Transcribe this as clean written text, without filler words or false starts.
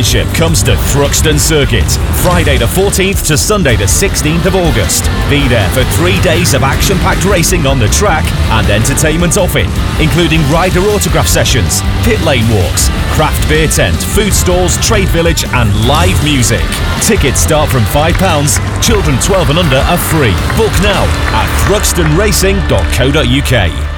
Championship comes to Thruxton Circuit, Friday the 14th to Sunday the 16th of August. Be there for 3 days of action-packed racing on the track and entertainment off it, including rider autograph sessions, pit lane walks, craft beer tent, food stalls, trade village and live music. Tickets start from £5, children 12 and under are free. Book now at thruxtonracing.co.uk.